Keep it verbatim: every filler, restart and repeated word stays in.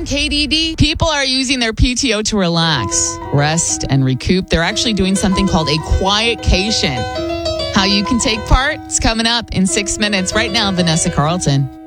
K D D, people are using their P T O to relax, rest, and recoup. They're actually doing something called a quietcation. How you can take part is coming up in six minutes. Right now, Vanessa Carlton.